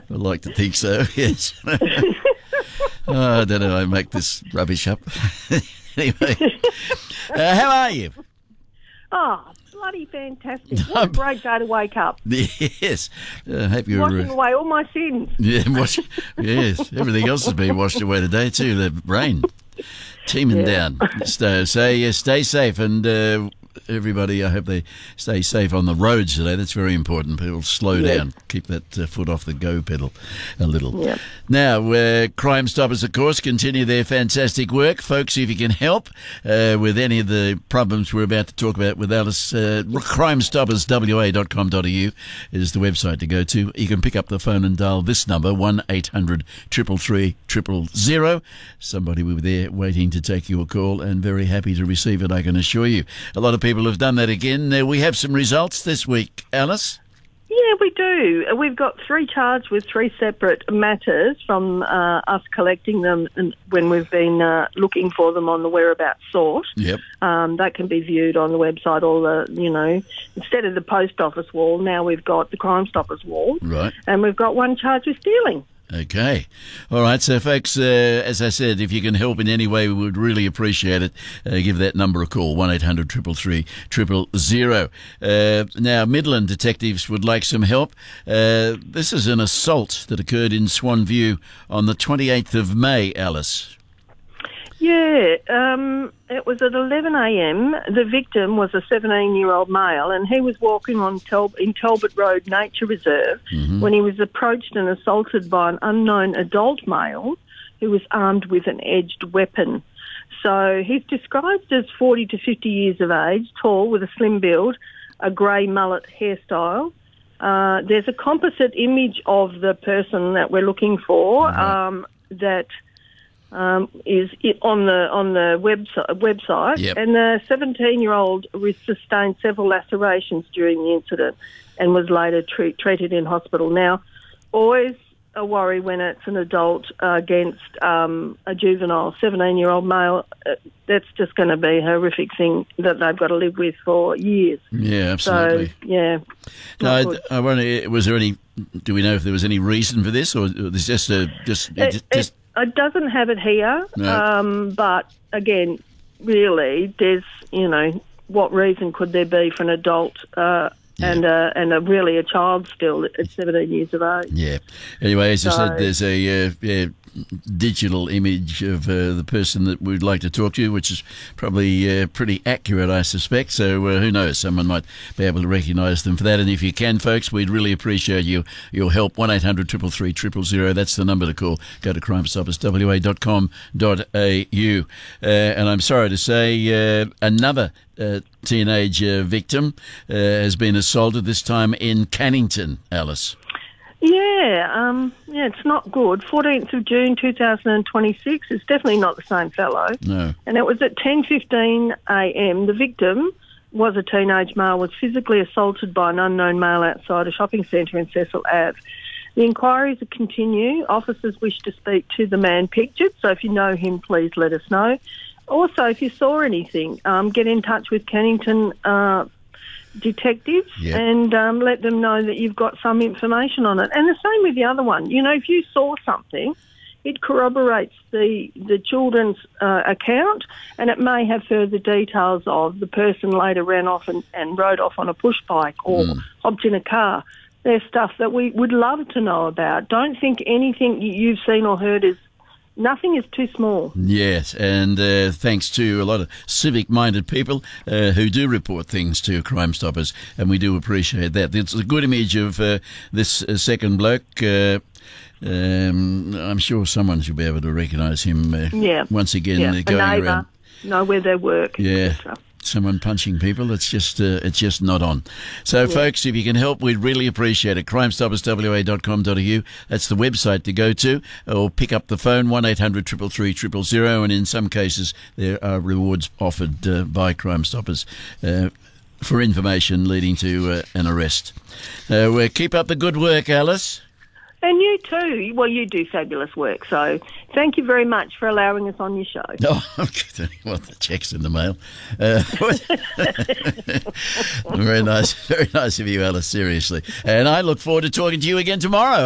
I'd like to think so, yes. I don't know, I make this rubbish up. Anyway, how are you? Oh, bloody fantastic. What a great day to wake up. Yes. Hope you're... Washing away all my sins. Yeah, yes, everything else has been washed away today too, the rain teeming down. So stay safe, and everybody, I hope they stay safe on the roads today. That's very important. People slow down. Keep that foot off the go pedal a little. Yep. Now, Crime Stoppers, of course, continue their fantastic work. Folks, if you can help with any of the problems we're about to talk about with Alice, crimestopperswa.com.au is the website to go to. You can pick up the phone and dial this number, 1-800 333 000. Somebody will be there waiting to take your call, and very happy to receive it, I can assure you. A lot of people have done that again. We have some results this week, Alice. Yeah, we do. We've got 3 charged with 3 separate matters from us collecting them when we've been looking for them on the whereabouts sort. Yep. That can be viewed on the website, or instead of the post office wall, now we've got the Crime Stoppers wall. Right. And we've got 1 charged with stealing. Okay. All right. So, folks, as I said, if you can help in any way, we would really appreciate it. Give that number a call, 1-800 333 000. Now, Midland detectives would like some help. This is an assault that occurred in Swan View on the 28th of May, Alice. Yeah, it was at 11 a.m. The victim was a 17-year-old male, and he was walking in Talbot Road Nature Reserve when he was approached and assaulted by an unknown adult male who was armed with an edged weapon. So he's described as 40 to 50 years of age, tall, with a slim build, a grey mullet hairstyle. There's a composite image of the person that we're looking for that... is it on the website, yep. And the 17-year-old sustained several lacerations during the incident and was later treated in hospital. Now, always a worry when it's an adult against a juvenile 17-year-old male. That's just going to be a horrific thing that they've got to live with for years. Yeah, absolutely. So, yeah. No, I wonder, was there any? Do we know if there was any reason for this, or was this just? It doesn't have it here, no. But again, really, there's, what reason could there be for an adult and really a child still at 17 years of age? Yeah. Anyway, as I said, there's a digital image of the person that we'd like to talk to, which is probably pretty accurate, I suspect. So who knows? Someone might be able to recognise them for that. And if you can, folks, we'd really appreciate your help. 1-800 333 000. That's the number to call. Go to crimestopperswa.com.au. And I'm sorry to say, another teenage victim has been assaulted, this time in Cannington, Alice. Yeah, it's not good. 14th of June 2026. It's definitely not the same fellow. No. And it was at 10:15 a.m. The victim was a teenage male, was physically assaulted by an unknown male outside a shopping centre in Cecil Ave. The inquiries continue. Officers wish to speak to the man pictured, so if you know him, please let us know. Also, if you saw anything, get in touch with Cannington detectives and let them know that you've got some information on it. And the same with the other one. If you saw something, it corroborates the children's account, and it may have further details of the person later ran off and rode off on a push bike or hopped in a car. There's stuff that we would love to know about. Don't think anything you've seen or heard is... Nothing is too small. Yes, and thanks to a lot of civic-minded people who do report things to Crime Stoppers, and we do appreciate that. It's a good image of this second bloke. I'm sure someone should be able to recognise him once again. A neighbour, around. Know where they work. Yeah. Someone punching people, it's just not on. So, folks, if you can help, we'd really appreciate it. crimestopperswa.com.au, that's the website to go to, or pick up the phone, 1-800 333 000, and in some cases there are rewards offered by Crime Stoppers for information leading to an arrest. Keep up the good work, Alice. And you too. Well, you do fabulous work, so thank you very much for allowing us on your show. Oh, okay. Well, the check's in the mail. Very nice of you, Alice, seriously. And I look forward to talking to you again tomorrow.